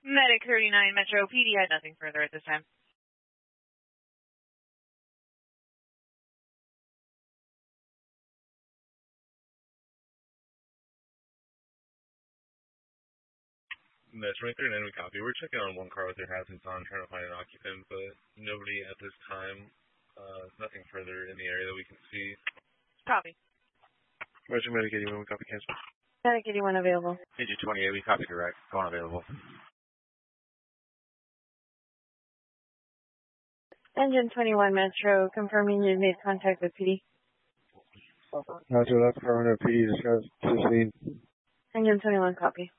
Medic 39 Metro PD had nothing further at this time. Metro 39, we copy. We're checking on one car with their hazards on, trying to find an occupant, but nobody at this time. Nothing further in the area that we can see. Copy. Roger, Medic 81, we copy cancel. Medic 81 available. Engine 28, we copy direct. Go on available. Engine 21 Metro, confirming you've made contact with PD. Roger, left car under PD, discuss 16. Engine 21, copy.